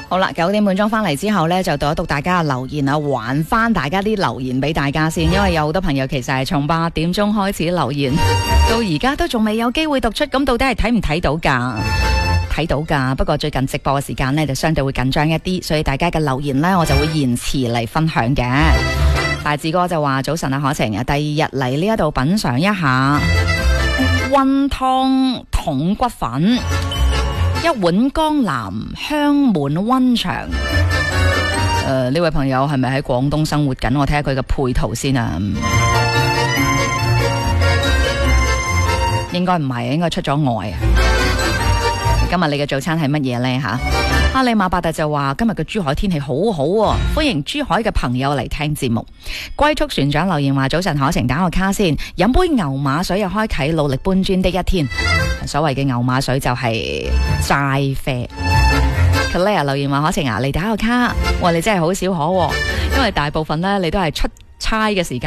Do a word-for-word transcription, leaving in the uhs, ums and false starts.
好啦，九點半鐘翻嚟之後呢，就讀一讀大家嘅留言啊，還翻大家啲留言俾大家先，因為有好多朋友其實係從八點鐘開始留言，到而家都仲未有機會讀出，咁到底係睇唔睇到㗎？睇到㗎，不過最近直播嘅時間呢，就相對會緊張一啲，所以大家嘅留言呢，我就會延遲嚟分享嘅。大志哥就話早晨啊，可晴啊，第二日嚟呢一度品嘗一下溫湯筒骨粉。一碗江南香滿溫長，誒、呃、呢位朋友係咪喺廣東生活緊？我睇下佢嘅配圖先啊，應該唔係，應該出咗外啊。今日你嘅早餐係乜嘢呢？吓，哈利馬伯特就話今日嘅珠海天氣好好喎，歡迎珠海嘅朋友嚟聽節目。龜速船長留言話早晨可晴，打個卡先，飲杯牛馬水又開啟努力搬磚的一天。所謂嘅牛馬水就係齋啡。Claire 留言話可晴啊，嚟打個卡，哇你真係好少可，因為大部分呢，你都係出差嘅時間。